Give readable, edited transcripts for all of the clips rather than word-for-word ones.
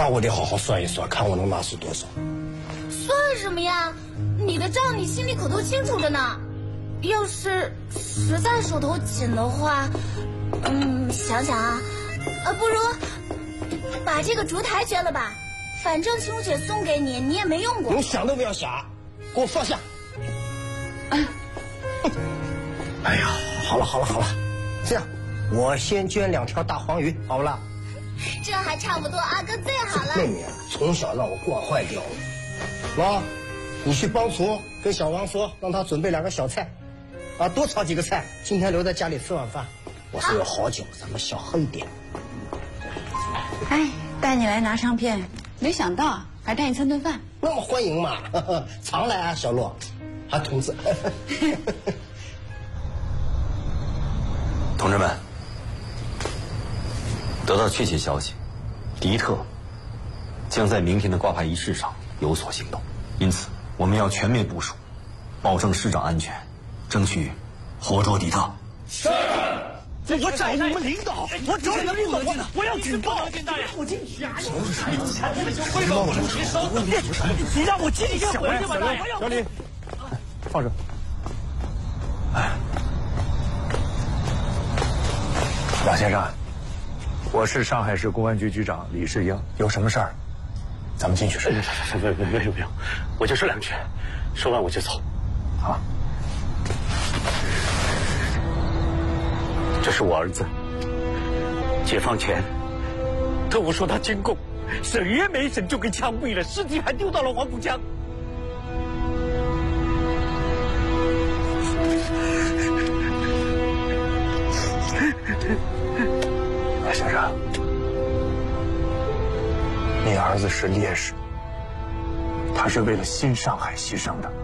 那我得好好算一算，看我能拿出多少。 算什么呀？你的账你心里可都清楚着呢。要是实在手头紧的话，想想啊，不如把这个烛台捐了吧。反正青姐送给你，你也没用过。 连想都不要想，给我放下。哎呀，好了，这样，我先捐2条大黄鱼，好不啦？ 这还差不多，阿哥最好了。 妹妹啊，从小让我惯坏掉了。妈，你去帮厨跟小王说，让他准备2个小菜，啊，多炒几个菜，今天留在家里吃晚饭。我是有好酒，咱们小喝一点。 哎，带你来拿唱片，没想到还带你蹭顿饭。 那么欢迎嘛，常来啊，小洛，啊，同志。 同志们，得到确切消息，迪特将在明天的挂牌仪式上有所行动，因此我们要全面部署，保证市长安全，争取活捉迪特。 是。我找你们领导，我找你们领导，我要举报。我进去啊！你让我进去回去吧，大爷！ 小李，放手。马先生，我是上海市公安局局长李世英，有什么事儿，咱们进去说。 不用，我就说2句，说完我就走。 好。 这是我儿子，解放前，特务说他监控，审也没审就给枪毙了，尸体还丢到了黄浦江。 马先生，你儿子是烈士，他是为了新上海牺牲的。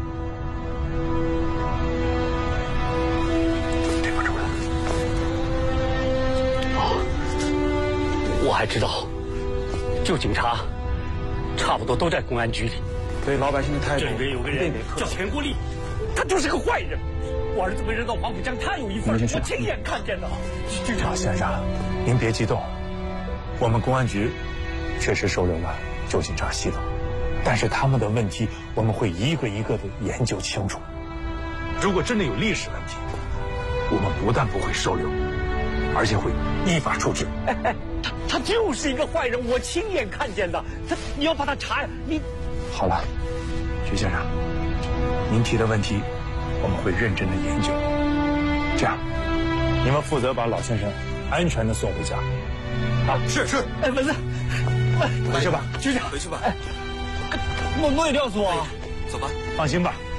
我还知道，旧警察差不多都在公安局里。 对老百姓的态度， 这里边有个人叫钱国立，他就是个坏人。我儿子被扔到黄浦江，他有一份，我亲眼看见的。 局长先生，您别激动，我们公安局确实收留了旧警察系统，但是他们的问题我们会一个一个的研究清楚。如果真的有历史问题，我们不但不会收留，而且会依法处置。 他就是一个坏人，我亲眼看见的。你要把他查，你好了，徐先生，您提的问题我们会认真的研究。这样，你们负责把老先生安全的送回家。啊，是。 哎，文子， 回去吧， 局长， 回去吧。 莫也告诉我， 走吧。 放心吧，